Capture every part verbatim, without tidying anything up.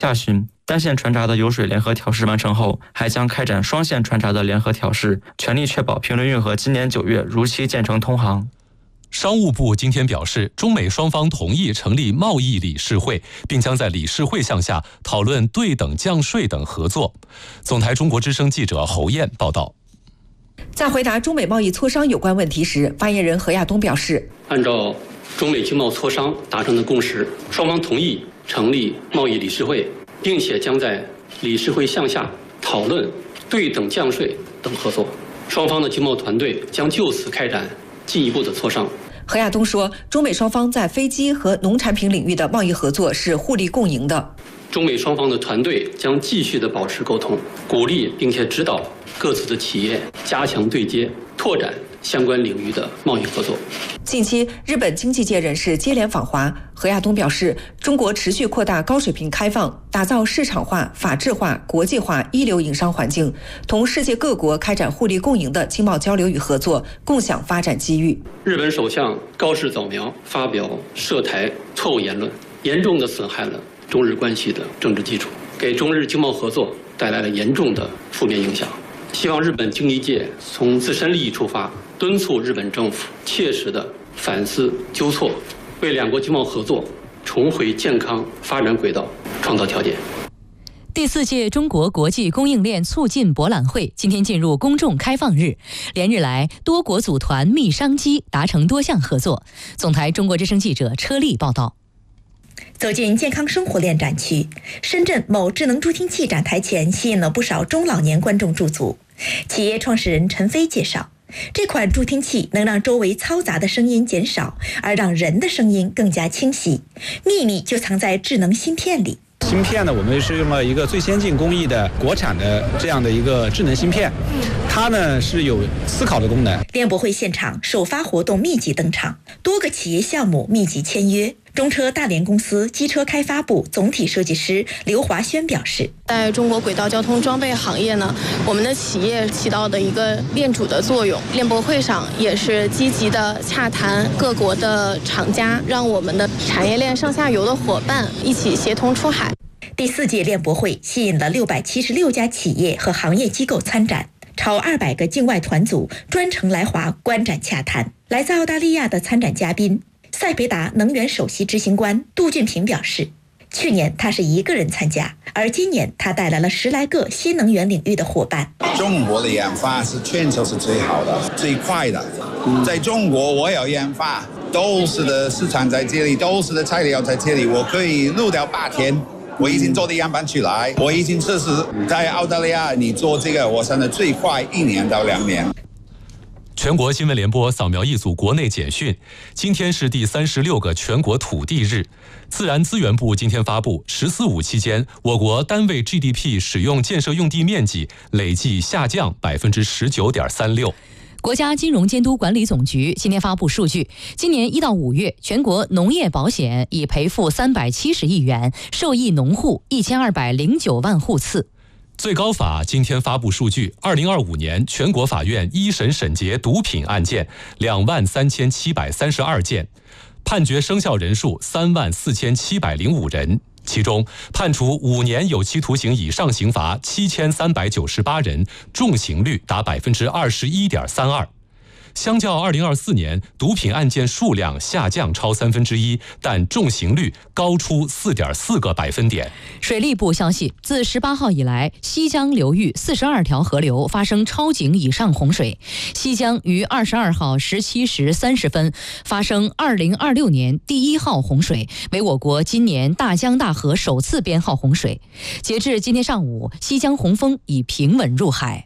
下旬，单线船闸的油水联合调试完成后，还将开展双线船闸的联合调试，全力确保平伦运河今年九月如期建成通航。 商务部今天表示，中美双方同意成立贸易理事会，并将在理事会项下讨论对等降税等合作。总台中国之声记者侯燕报道。 在回答中美贸易磋商有关问题时，发言人何亚东表示， 按照中美经贸磋商达成的共识，双方同意成立贸易理事会，并且将在理事会项下讨论对等降税等合作。双方的经贸团队将就此开展进一步的磋商。 何亚东说，中美双方在飞机和农产品领域的贸易合作是互利共赢的。 中美双方的团队将继续的保持沟通，鼓励并且指导各自的企业加强对接，拓展相关领域的贸易合作。 近期，日本经济界人士接连访华。何亚东表示，中国持续扩大高水平开放，打造市场化、法治化、国际化一流营商环境，同世界各国开展互利共赢的经贸交流与合作，共享发展机遇。 日本首相高市早苗发表涉台错误言论，严重的损害了中日关系的政治基础，给中日经贸合作带来了严重的负面影响。希望日本经济界从自身利益出发，敦促日本政府切实的反思纠错，为两国经贸合作重回健康发展轨道创造条件。 第四届中国国际供应链促进博览会今天进入公众开放日，连日来多国组团密商机，达成多项合作。总台中国之声记者车丽报道。 走进健康生活链展区，深圳某智能助听器展台前吸引了不少中老年观众驻足。企业创始人陈飞介绍，这款助听器能让周围嘈杂的声音减少，而让人的声音更加清晰。秘密就藏在智能芯片里。 芯片呢，我们是用了一个最先进工艺的国产的这样的一个智能芯片，它呢是有思考的功能。 联博会现场首发活动密集登场，多个企业项目密集签约。中车大连公司机车开发部总体设计师刘华轩表示， 在中国轨道交通装备行业呢，我们的企业起到的一个链主的作用。联博会上也是积极的洽谈各国的厂家，让我们的产业链上下游的伙伴一起协同出海。 第四届联博会吸引了六百七十六家企业和行业机构参展，超二百个境外团组专程来华观展洽谈。来自澳大利亚的参展嘉宾赛培达能源首席执行官杜俊平表示，去年他是一个人参加，而今年他带来了十来个新能源领域的伙伴。 中国的研发是全球是最好的、最快的。在中国，我有研发，都是的市场在这里，都是的材料在这里，我可以录掉八天。我已经做的样板出来，我已经测试在澳大利亚，你做这个，我现在最快一年到两年。 全国新闻联播扫描一组国内简讯。今天是第三十六个全国土地日。自然资源部今天发布，十四五期间，我国单位 G D P 使用建设用地面积累计下降百分之十九点三六。 国家金融监督管理总局今天发布数据，今年一到五月，全国农业保险已赔付三百七十亿元，受益农户一千二百零九万户次。 最高法今天发布数据，二零二五年全国法院一审审结毒品案件两万三千七百三十二件，判决生效人数三万四千七百零五人，其中判处五年有期徒刑以上刑罚七千三百九十八人，重刑率达百分之二十一点三二。相较二零二四年，毒品案件数量下降超三分之一，但重刑率高出四点四个百分点。 水利部消息，自十八号以来，西江流域四十二条河流发生超警以上洪水。西江于二十二号十七时三十分发生二零二六年第一号洪水，为我国今年大江大河首次编号洪水。截至今天上午，西江洪峰已平稳入海。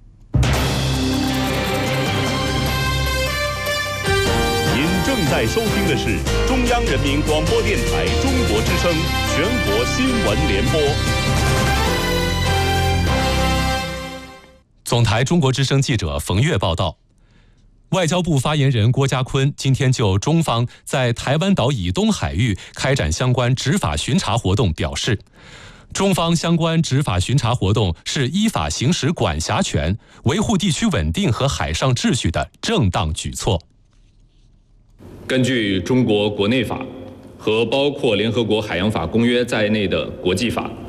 正在收听的是中央人民广播电台中国之声全国新闻联播。 总台中国之声记者冯月报道，外交部发言人郭家坤今天就中方在台湾岛以东海域开展相关执法巡查活动表示，中方相关执法巡查活动是依法行使管辖权，维护地区稳定和海上秩序的正当举措。 根据中国国内法和包括联合国海洋法公约在内的国际法，